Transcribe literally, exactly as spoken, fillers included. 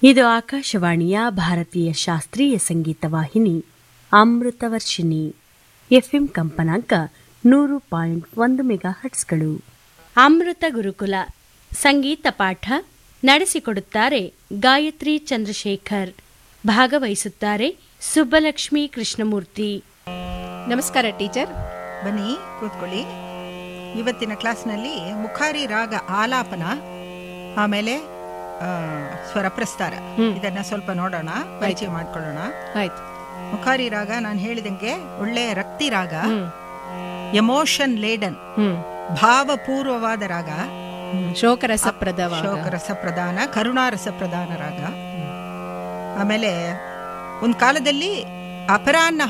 ಇದು ಆಕಾಶವಾಣಿಯ ಭಾರತೀಯ ಶಾಸ್ತ್ರೀಯ ಸಂಗೀತ ವಾಹಿನಿ ಅಮೃತವರ್ಷಿಣಿ. ಎಫ್ಎಂ ಕಂಪನಾಂಕ ನೂರು ಪಾಯಿಂಟ್ ಒಂದು ಮೆಗಾ ಹಟ್ಸ್ಗಳು. ಅಮೃತ ಗುರುಕುಲ ಸಂಗೀತ ಪಾಠ ನಡೆಸಿಕೊಡುತ್ತಾರೆ ಗಾಯತ್ರಿ ಚಂದ್ರಶೇಖರ್. ಭಾಗವಹಿಸುತ್ತಾರೆ ಸುಬ್ಬಲಕ್ಷ್ಮಿ ಕೃಷ್ಣಮೂರ್ತಿ. ನಮಸ್ಕಾರ ಟೀಚರ್. ಬನ್ನಿ ಕೂತ್ಕೊಳ್ಳಿ. ಇವತ್ತಿನ ಕ್ಲಾಸ್ನಲ್ಲಿ ಮುಖಾರಿ ರಾಗ ಆಲಾಪನ, ಆಮೇಲೆ ಸ್ವರ ಪ್ರಸ್ತಾರ, ಇದನ್ನ ಸ್ವಲ್ಪ ನೋಡೋಣ, ಪರಿಚಯ ಮಾಡ್ಕೊಳ್ಳೋಣ. ಆಯ್ತು. ಮುಖಾರಿ ರಾಗ ನಾನು ಹೇಳಿದಂಗೆ ಒಳ್ಳೆ ರಕ್ತಿ ರಾಗ, ಎಮೋಷನ್ ಲೇಡನ್, ಭಾವಪೂರ್ವವಾದ ರಾಗ, ಶೋಕರಸ ಪ್ರಧಾನ ಶೋಕರಸ ಪ್ರಧಾನ ಕರುಣಾರಸ ಪ್ರಧಾನ ರಾಗ. ಆಮೇಲೆ ಒಂದು ಕಾಲದಲ್ಲಿ ಅಪರಾಹ್ನ